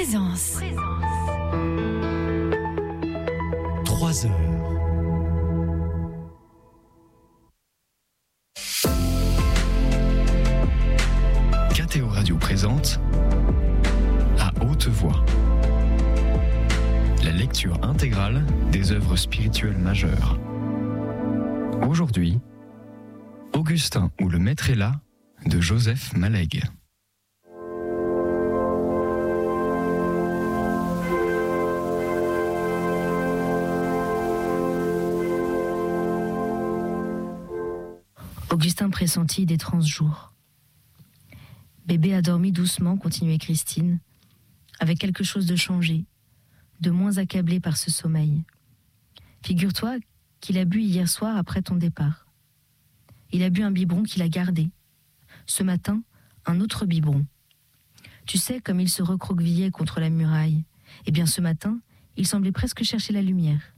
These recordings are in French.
Présence. 3 heures. KTO Radio présente À haute voix la lecture intégrale des œuvres spirituelles majeures. Aujourd'hui, Augustin ou le Maître est là de Joseph Maleg. Augustin pressentit d'étranges jours. Bébé a dormi doucement, continuait Christine, avec quelque chose de changé, de moins accablé par ce sommeil. Figure-toi qu'il a bu hier soir après ton départ. Il a bu un biberon qu'il a gardé. Ce matin, un autre biberon. Tu sais, comme il se recroquevillait contre la muraille, eh bien ce matin, il semblait presque chercher la lumière.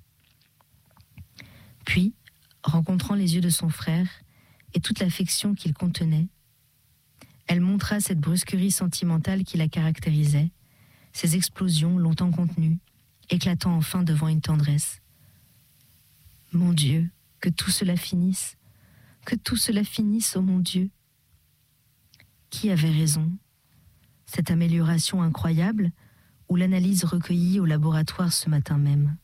Puis, rencontrant les yeux de son frère et toute l'affection qu'il contenait, elle montra cette brusquerie sentimentale qui la caractérisait, ces explosions longtemps contenues, éclatant enfin devant une tendresse. Mon Dieu, que tout cela finisse, oh mon Dieu. Qui avait raison? Cette amélioration incroyable ou l'analyse recueillie au laboratoire ce matin même?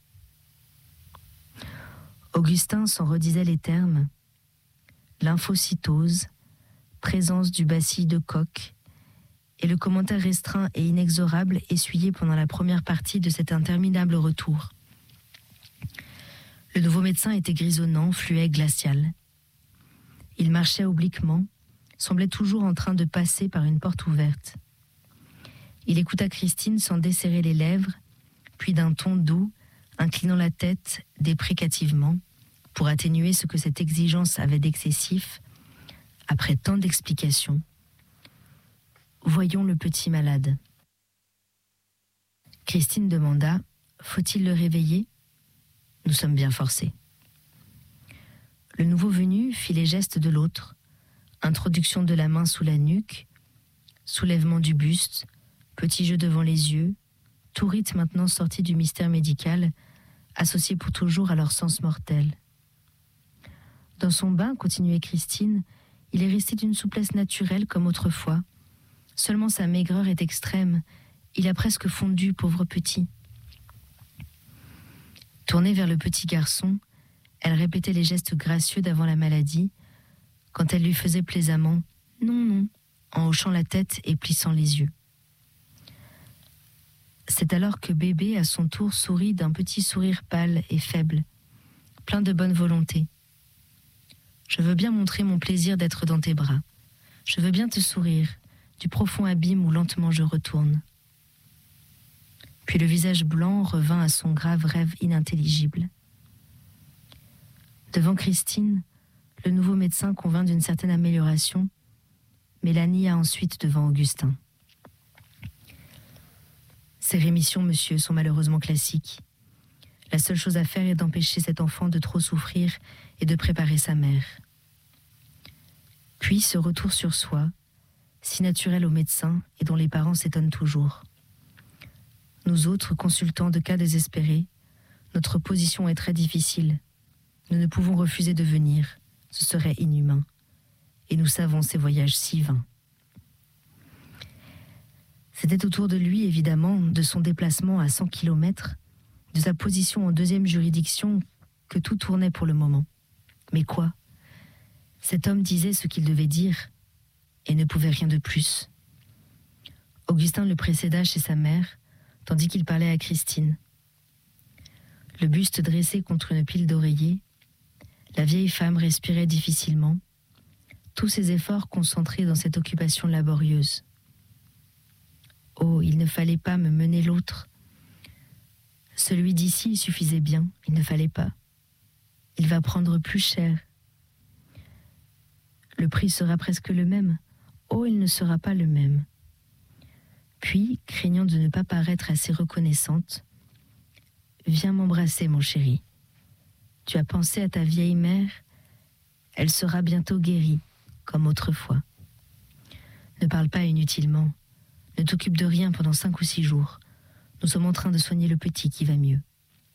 Augustin s'en redisait les termes. Lymphocytose, présence du bacille de Koch, et le commentaire restreint et inexorable essuyé pendant la première partie de cet interminable retour. Le nouveau médecin était grisonnant, fluet, glacial. Il marchait obliquement, semblait toujours en train de passer par une porte ouverte. Il écouta Christine sans desserrer les lèvres, puis d'un ton doux, inclinant la tête déprécativement, pour atténuer ce que cette exigence avait d'excessif, après tant d'explications. Voyons le petit malade. Christine demanda, faut-il le réveiller? Nous sommes bien forcés. Le nouveau venu fit les gestes de l'autre, introduction de la main sous la nuque, soulèvement du buste, petit jeu devant les yeux, tout rite maintenant sorti du mystère médical, associé pour toujours à leur sens mortel. Dans son bain, continuait Christine, il est resté d'une souplesse naturelle comme autrefois. Seulement sa maigreur est extrême, il a presque fondu, pauvre petit. Tournée vers le petit garçon, elle répétait les gestes gracieux d'avant la maladie, quand elle lui faisait plaisamment « non, non », en hochant la tête et plissant les yeux. C'est alors que bébé, à son tour, sourit d'un petit sourire pâle et faible, plein de bonne volonté. « Je veux bien montrer mon plaisir d'être dans tes bras. Je veux bien te sourire, du profond abîme où lentement je retourne. » Puis le visage blanc revint à son grave rêve inintelligible. Devant Christine, le nouveau médecin convint d'une certaine amélioration, mais la nia ensuite devant Augustin. Ces rémissions, monsieur, sont malheureusement classiques. La seule chose à faire est d'empêcher cet enfant de trop souffrir et de préparer sa mère. Puis ce retour sur soi, si naturel aux médecins et dont les parents s'étonnent toujours. Nous autres, consultants de cas désespérés, notre position est très difficile. Nous ne pouvons refuser de venir, ce serait inhumain. Et nous savons ces voyages si vains. C'était autour de lui, évidemment, de son déplacement à 100 kilomètres, de sa position en deuxième juridiction, que tout tournait pour le moment. Mais quoi? Cet homme disait ce qu'il devait dire, et ne pouvait rien de plus. Augustin le précéda chez sa mère, tandis qu'il parlait à Christine. Le buste dressé contre une pile d'oreillers, la vieille femme respirait difficilement, tous ses efforts concentrés dans cette occupation laborieuse. Oh, il ne fallait pas me mener l'autre. Celui d'ici, il suffisait bien, il ne fallait pas. Il va prendre plus cher. Le prix sera presque le même. Oh, il ne sera pas le même. Puis, craignant de ne pas paraître assez reconnaissante, « Viens m'embrasser, mon chéri. Tu as pensé à ta vieille mère? Elle sera bientôt guérie, comme autrefois. Ne parle pas inutilement. Ne t'occupe de rien pendant 5 ou 6 jours. Nous sommes en train de soigner le petit qui va mieux. »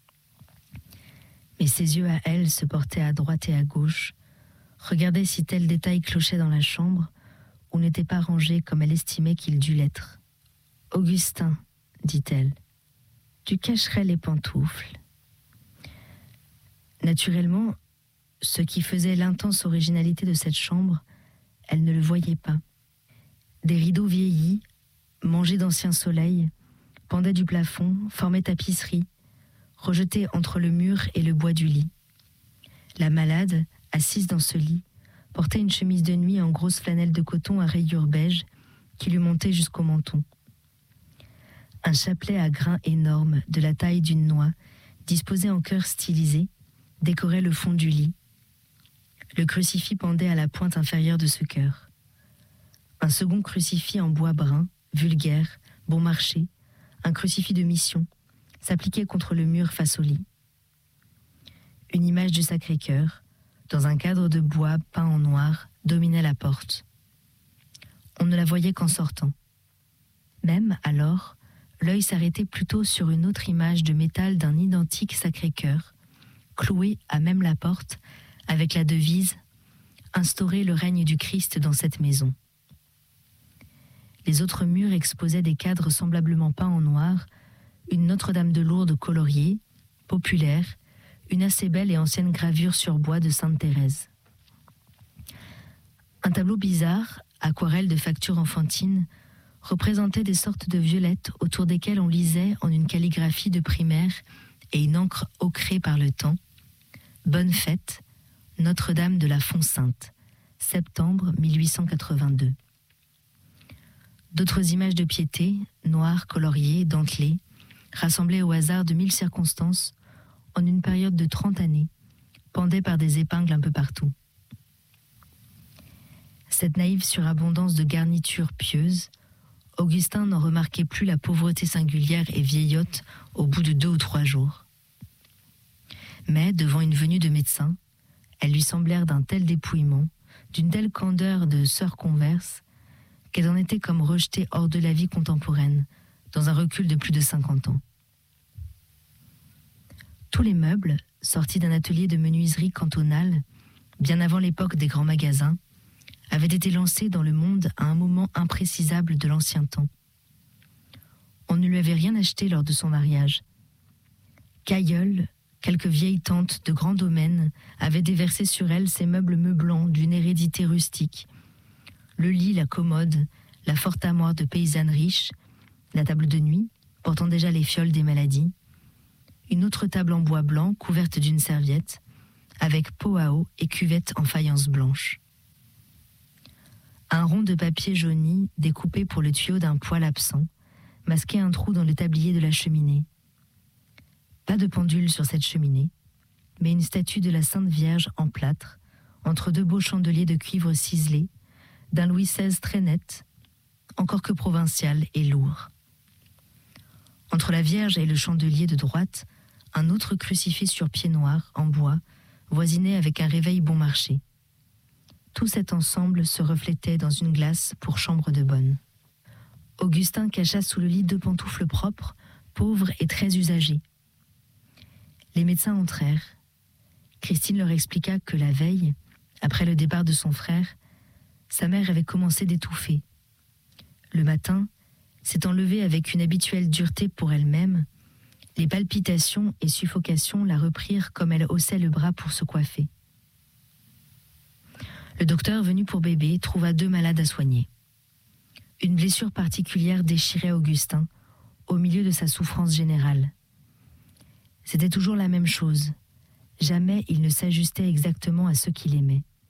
Mais ses yeux à elle se portaient à droite et à gauche, regardaient si tel détail clochait dans la chambre ou n'était pas rangé comme elle estimait qu'il dût l'être. « Augustin, dit-elle, tu cacherais les pantoufles. » Naturellement, ce qui faisait l'intense originalité de cette chambre, elle ne le voyait pas. Des rideaux vieillis, mangés d'anciens soleils, pendaient du plafond, formaient tapisserie, rejetés entre le mur et le bois du lit. La malade, assise dans ce lit, portait une chemise de nuit en grosse flanelle de coton à rayures beige qui lui montait jusqu'au menton. Un chapelet à grains énormes, de la taille d'une noix, disposé en cœur stylisé, décorait le fond du lit. Le crucifix pendait à la pointe inférieure de ce cœur. Un second crucifix en bois brun, vulgaire, bon marché, un crucifix de mission, s'appliquait contre le mur face au lit. Une image du Sacré-Cœur, dans un cadre de bois peint en noir, dominait la porte. On ne la voyait qu'en sortant. Même, alors, l'œil s'arrêtait plutôt sur une autre image de métal d'un identique Sacré-Cœur, clouée à même la porte, avec la devise « Instaurer le règne du Christ dans cette maison ». Les autres murs exposaient des cadres semblablement peints en noir, une Notre-Dame de Lourdes coloriée, populaire, une assez belle et ancienne gravure sur bois de Sainte Thérèse. Un tableau bizarre, aquarelle de facture enfantine, représentait des sortes de violettes autour desquelles on lisait en une calligraphie de primaire et une encre ocrée par le temps « Bonne fête, Notre-Dame de la Font-Sainte, septembre 1882 ». D'autres images de piété, noires, coloriées, dentelées, rassemblées au hasard de 1000 circonstances, en une période de 30 années, pendaient par des épingles un peu partout. Cette naïve surabondance de garnitures pieuses, Augustin n'en remarquait plus la pauvreté singulière et vieillotte au bout de 2 ou 3 jours. Mais, devant une venue de médecins, elles lui semblèrent d'un tel dépouillement, d'une telle candeur de sœurs converses, qu'elles en étaient comme rejetées hors de la vie contemporaine, dans un recul de plus de 50 ans. Tous les meubles, sortis d'un atelier de menuiserie cantonale, bien avant l'époque des grands magasins, avaient été lancés dans le monde à un moment imprécisable de l'ancien temps. On ne lui avait rien acheté lors de son mariage. Qu'aïeul, quelques vieilles tantes de grands domaines avaient déversé sur elle ces meubles meublants d'une hérédité rustique. Le lit, la commode, la forte armoire de paysanne riche, la table de nuit, portant déjà les fioles des maladies, une autre table en bois blanc couverte d'une serviette, avec pot à eau et cuvette en faïence blanche. Un rond de papier jauni, découpé pour le tuyau d'un poêle absent, masquait un trou dans le tablier de la cheminée. Pas de pendule sur cette cheminée, mais une statue de la Sainte Vierge en plâtre, entre 2 beaux chandeliers de cuivre ciselé, d'un Louis XVI très net, encore que provincial et lourd. Entre la Vierge et le chandelier de droite, un autre crucifix sur pied noir, en bois, voisinait avec un réveil bon marché. Tout cet ensemble se reflétait dans une glace pour chambre de bonne. Augustin cacha sous le lit 2 pantoufles propres, pauvres et très usagées. Les médecins entrèrent. Christine leur expliqua que la veille, après le départ de son frère, sa mère avait commencé d'étouffer. Le matin, s'étant levée avec une habituelle dureté pour elle-même, les palpitations et suffocations la reprirent comme elle haussait le bras pour se coiffer. Le docteur, venu pour bébé, trouva 2 malades à soigner. Une blessure particulière déchirait Augustin, au milieu de sa souffrance générale. C'était toujours la même chose. Jamais il ne s'ajustait exactement à ceux qu'il aimait.